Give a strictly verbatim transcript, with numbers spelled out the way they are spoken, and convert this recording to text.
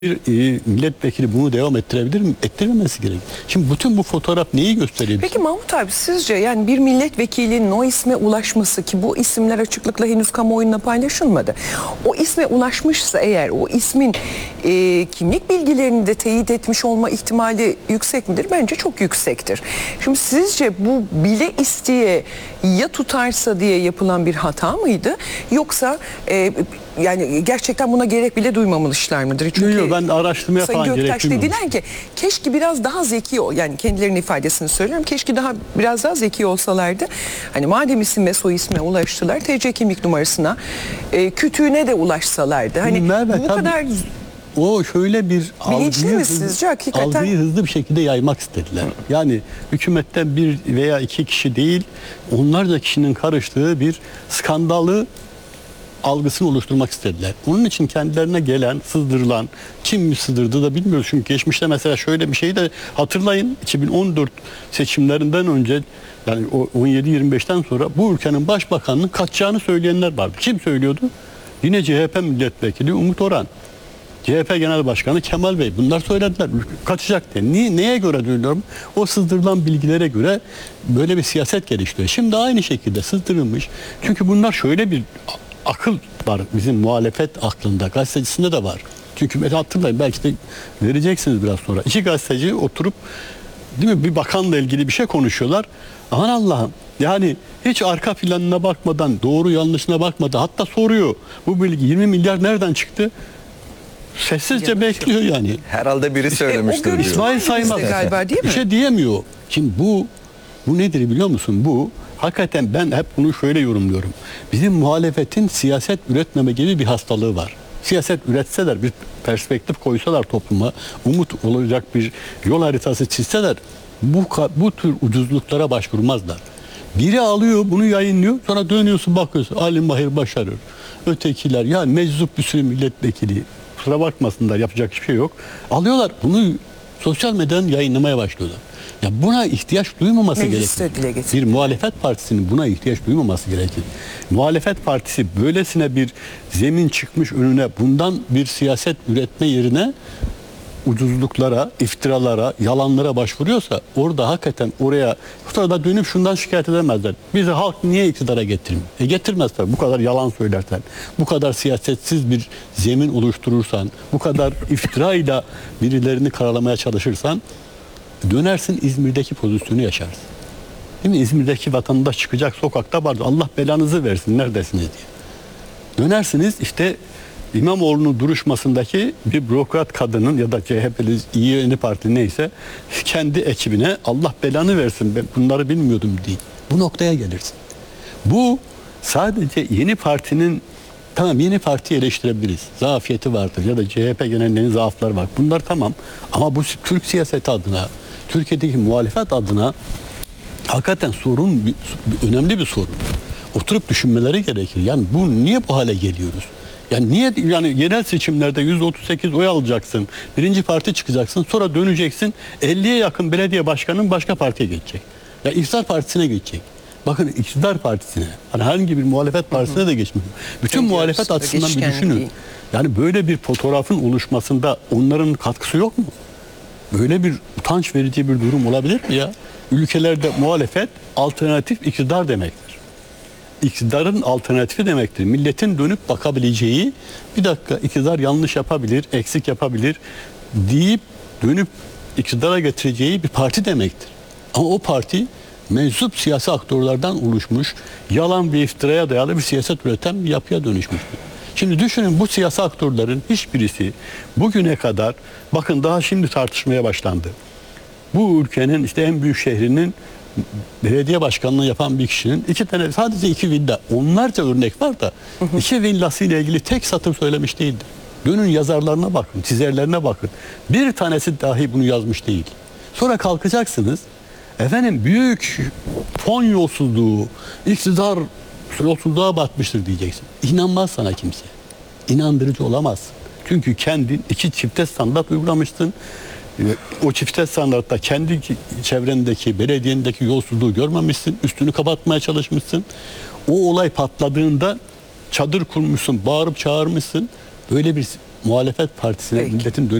bir e, milletvekili bunu devam ettirebilir mi? Ettirmemesi gerek. Şimdi bütün bu fotoğraf neyi gösteriyor? Peki Mahmut abi, sizce yani bir milletvekilinin o isme ulaşması, ki bu isimler açıklıkla henüz kamuoyuna paylaşılmadı, o isme ulaşmışsa eğer o ismin e, kimlik bilgilerini de teyit etmiş olma ihtimali yüksek midir? Bence çok yüksektir. Şimdi sizce bu bile isteye ya tutarsa diye yapılan bir hata mıydı? Yoksa e, yani gerçekten buna gerek bile duymamışlar mıdır? Çünkü Yok, ben araştırmaya Sayın falan Göktaş gerek dediler ki keşke biraz daha zeki ol, yani kendilerinin ifadesini söylüyorum, keşke daha biraz daha zeki olsalardı. Hani madem isim ve soy isme ulaştılar, T C kimlik numarasına, e, kütüğüne de ulaşsalardı. Hani Merve, bu tabii, kadar o şöyle bir bilinçli algıyı, mi sizce hakikaten? algıyı hızlı bir şekilde yaymak istediler. Yani hükümetten bir veya iki kişi değil, onlarca kişinin karıştığı bir skandalı algısını oluşturmak istediler. Onun için kendilerine gelen, sızdırılan, kim mi sızdırdı da bilmiyoruz. Çünkü geçmişte mesela şöyle bir şeyi de hatırlayın. iki bin on dört seçimlerinden önce, yani on yedi yirmi beşten sonra bu ülkenin başbakanının kaçacağını söyleyenler vardı. Kim söylüyordu? Yine C H P milletvekili Umut Orhan. C H P Genel Başkanı Kemal Bey. Bunlar söylediler. Kaçacak diye. Niye, neye göre diyorum? O sızdırılan bilgilere göre böyle bir siyaset geliştiriyor. Şimdi aynı şekilde sızdırılmış. Çünkü bunlar şöyle bir akıl var bizim muhalefet aklında. Gazetecisinde de var. Çünkü hatırlayın, belki de vereceksiniz biraz sonra. İki gazeteci oturup, değil mi, bir bakanla ilgili bir şey konuşuyorlar. Aman Allah'ım. Yani hiç arka planına bakmadan, doğru yanlışına bakmadan, hatta soruyor. Bu bilgi yirmi milyar nereden çıktı? Sessizce Yanlış bekliyor yani. Herhalde biri söylemiştir görüntü diyor. İsmail bizde Saymaz galiba, değil mi? bir şey diyemiyor. Şimdi bu bu nedir biliyor musun? Bu hakikaten, ben hep bunu şöyle yorumluyorum. Bizim muhalefetin siyaset üretmeme gibi bir hastalığı var. Siyaset üretseler, bir perspektif koysalar topluma, umut olacak bir yol haritası çizseler, bu bu tür ucuzluklara başvurmazlar. Biri alıyor, bunu yayınlıyor, sonra dönüyorsun bakıyorsun Ali Mahir Başarır, ötekiler, ya meczup bir sürü milletvekili, kusura bakmasınlar, yapacak bir şey yok. Alıyorlar bunu, sosyal medyadan yayınlamaya başlıyorlar. Ya buna ihtiyaç duymaması gerekir. Bir muhalefet partisinin buna ihtiyaç duymaması gerekir. Muhalefet partisi böylesine bir zemin çıkmış önüne, bundan bir siyaset üretme yerine ucuzluklara, iftiralara, yalanlara başvuruyorsa, orada hakikaten oraya sonra dönüp şundan şikayet edemezler. Bizi halk niye iktidara getirmiyor? E getirmezler. Bu kadar yalan söylersen, bu kadar siyasetsiz bir zemin oluşturursan, bu kadar iftirayla birilerini karalamaya çalışırsan, dönersin İzmir'deki pozisyonu yaşarsın. Değil mi? İzmir'deki vatandaş çıkacak sokakta vardı. Allah belanızı versin, neredesiniz diye. Dönersiniz işte İmamoğlu'nun duruşmasındaki bir bürokrat kadının ya da C H P'li Yeni Parti neyse kendi ekibine Allah belanı versin, ben bunları bilmiyordum diye. Bu noktaya gelirsin. Bu sadece Yeni Parti'nin, tamam, Yeni Parti'yi eleştirebiliriz. Zafiyeti vardır ya da C H P genelinde zaaflar var. Bunlar tamam, ama bu Türk siyaseti adına, Türkiye'deki muhalefet adına hakikaten sorun, önemli bir sorun. Oturup düşünmeleri gerekir. Yani bu niye bu hale geliyoruz? Yani niye, yani genel seçimlerde yüzde otuz sekiz oy alacaksın, birinci parti çıkacaksın, sonra döneceksin, elliye yakın belediye başkanının başka partiye geçecek. Ya iktidar partisine geçecek. Bakın, iktidar partisine, hani herhangi bir muhalefet partisine de geçmiyor. Bütün Peki, muhalefet açısından bir düşünün. Değil. Yani böyle bir fotoğrafın oluşmasında onların katkısı yok mu? Böyle bir utanç verici bir durum olabilir mi ya? Ülkelerde muhalefet alternatif iktidar demektir. İktidarın alternatifi demektir. Milletin dönüp bakabileceği, bir dakika iktidar yanlış yapabilir, eksik yapabilir deyip dönüp iktidara getireceği bir parti demektir. Ama o parti mensup siyasi aktörlerden oluşmuş, yalan ve iftiraya dayalı bir siyaset üreten bir yapıya dönüşmüştür. Şimdi düşünün, bu siyasi aktörlerin hiçbirisi bugüne kadar, bakın daha şimdi tartışmaya başlandı. Bu ülkenin işte en büyük şehrinin belediye başkanlığı yapan bir kişinin iki tane, sadece iki villa, onlarca örnek var da iki villası ile ilgili tek satır söylemiş değildir. Dönün yazarlarına bakın, çizerlerine bakın. Bir tanesi dahi bunu yazmış değil. Sonra kalkacaksınız, efendim büyük fon yolsuzluğu, iktidar yolsuzluğa batmıştır diyeceksin. İnanmaz sana kimse. İnandırıcı olamazsın. Çünkü kendin iki çifte standart uygulamışsın. O çifte standartta kendi çevrendeki, belediyendeki yolsuzluğu görmemişsin. Üstünü kapatmaya çalışmışsın. O olay patladığında çadır kurmuşsun, bağırıp çağırmışsın. Böyle bir muhalefet partisine Peki. milletin